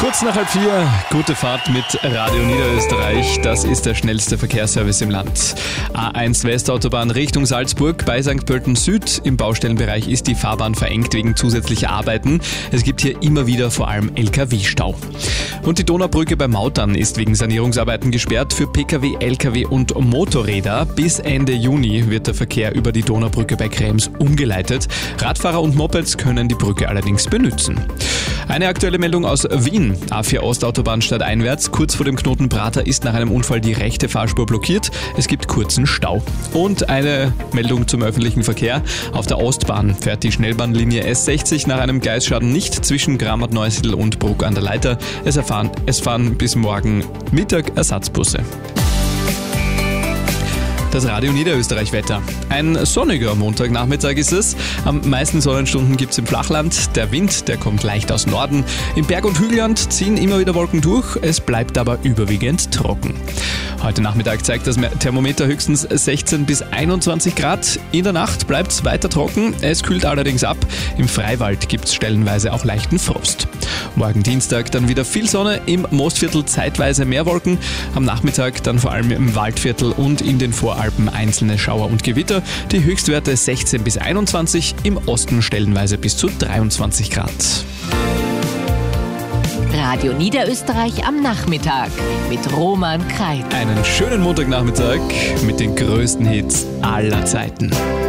Kurz nach 3:30, gute Fahrt mit Radio Niederösterreich. Das ist der schnellste Verkehrsservice im Land. A1 Westautobahn Richtung Salzburg bei St. Pölten Süd. Im Baustellenbereich ist die Fahrbahn verengt wegen zusätzlicher Arbeiten. Es gibt hier immer wieder vor allem LKW-Stau. Und die Donaubrücke bei Mautern ist wegen Sanierungsarbeiten gesperrt für Pkw, Lkw und Motorräder. Bis Ende Juni wird der Verkehr über die Donaubrücke bei Krems umgeleitet. Radfahrer und Mopeds können die Brücke allerdings benutzen. Eine aktuelle Meldung aus Wien. A4 Ostautobahn stadteinwärts. Kurz vor dem Knoten Prater ist nach einem Unfall die rechte Fahrspur blockiert. Es gibt kurzen Stau. Und eine Meldung zum öffentlichen Verkehr. Auf der Ostbahn fährt die Schnellbahnlinie S60 nach einem Gleisschaden nicht zwischen Grammat-Neusiedl und Bruck an der Leiter. Es fahren bis morgen Mittag Ersatzbusse. Das Radio Niederösterreich-Wetter. Ein sonniger Montagnachmittag ist es. Am meisten Sonnenstunden gibt es im Flachland. Der Wind, der kommt leicht aus Norden. Im Berg- und Hügelland ziehen immer wieder Wolken durch. Es bleibt aber überwiegend trocken. Heute Nachmittag zeigt das Thermometer höchstens 16 bis 21 Grad. In der Nacht bleibt es weiter trocken. Es kühlt allerdings ab. Im Freiwald gibt es stellenweise auch leichten Frost. Morgen Dienstag dann wieder viel Sonne. Im Mostviertel zeitweise mehr Wolken. Am Nachmittag dann vor allem im Waldviertel und in den Voralpen einzelne Schauer und Gewitter. Die Höchstwerte 16 bis 21, im Osten stellenweise bis zu 23 Grad. Radio Niederösterreich am Nachmittag mit Roman Kreit. Einen schönen Montagnachmittag mit den größten Hits aller Zeiten.